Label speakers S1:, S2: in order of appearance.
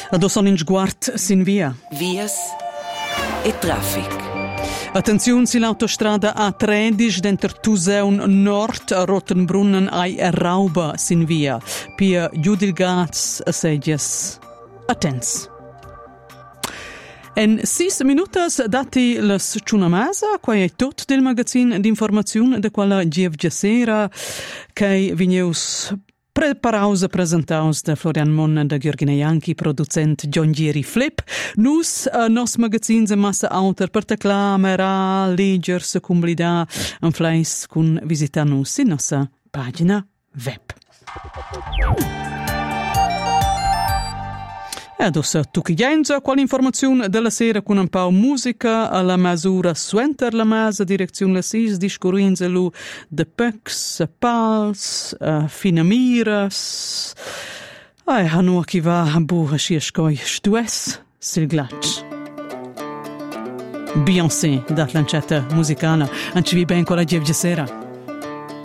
S1: Adesso in sguard sin via.
S2: Vias e traffic.
S1: Attenzione sull'autostrada A13 dentro Tuseun Nord a Rottenbrunnen ai Rauba sin via. Pia Judilgats a Segias. Attens. In 6 minutas dati las Ciunamasa, qua è tutto del magazine d'informazione da quella GFG sera che vigneus preparaus presentaus da Florian Monna da Gheorghina Ianchi, producent John Gieri Flip. Nus, nos magazins massa autor per teclamera, leger, se cumblida, un fleis cun visita nus in nostra pagina web. E adesso tu che genza quale informazione della sera con un po' musica alla misura suenter la masa direzione la sis discorrenza lu de pex pals finamiras hanno chi va a buha sciescoi stues sil glatch Beyoncé da lancetta musicale anci vi ben con la sera.